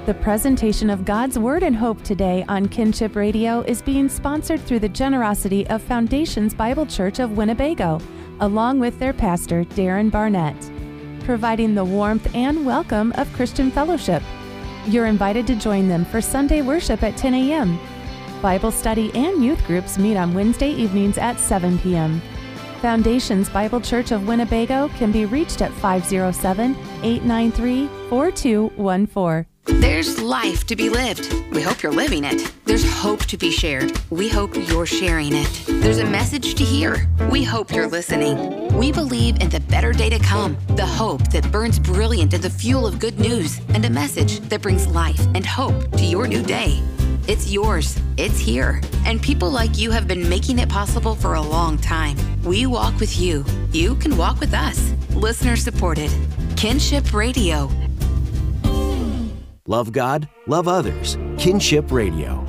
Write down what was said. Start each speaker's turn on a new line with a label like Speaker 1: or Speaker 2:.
Speaker 1: The presentation of God's Word and Hope today on Kinship Radio is being sponsored through the generosity of Foundations Bible Church of Winnebago, along with their pastor, Darren Barnett, providing the warmth and welcome of Christian fellowship. You're invited to join them for Sunday worship at 10 a.m. Bible study and youth groups meet on Wednesday evenings at 7 p.m. Foundations Bible Church of Winnebago can be reached at 507-893-4214.
Speaker 2: There's life to be lived. We hope you're living it. There's hope to be shared. We hope you're sharing it. There's a message to hear. We hope you're listening. We believe in the better day to come, the hope that burns brilliant in the fuel of good news, and a message that brings life and hope to your new day. It's yours. It's here. And people like you have been making it possible for a long time. We walk with you. You can walk with us. Listener supported. Kinship Radio.
Speaker 3: Love God, love others. Kinship Radio.